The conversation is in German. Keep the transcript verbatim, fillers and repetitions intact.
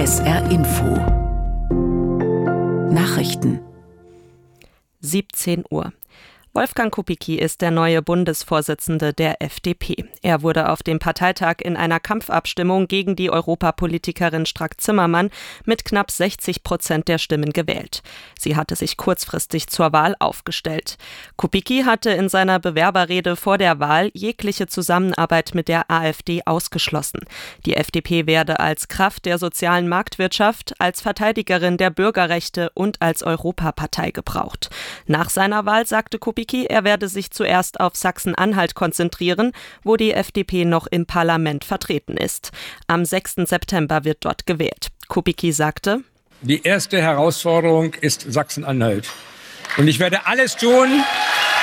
S R Info. Nachrichten. siebzehn Uhr. Wolfgang Kubicki ist der neue Bundesvorsitzende der F D P. Er wurde auf dem Parteitag in einer Kampfabstimmung gegen die Europapolitikerin Strack-Zimmermann mit knapp sechzig Prozent der Stimmen gewählt. Sie hatte sich kurzfristig zur Wahl aufgestellt. Kubicki hatte in seiner Bewerberrede vor der Wahl jegliche Zusammenarbeit mit der AfD ausgeschlossen. Die F D P werde als Kraft der sozialen Marktwirtschaft, als Verteidigerin der Bürgerrechte und als Europapartei gebraucht. Nach seiner Wahl sagte Kubicki, er werde sich zuerst auf Sachsen-Anhalt konzentrieren, wo die F D P noch im Parlament vertreten ist. Am sechsten September wird dort gewählt. Kubicki sagte: Die erste Herausforderung ist Sachsen-Anhalt. Und ich werde alles tun,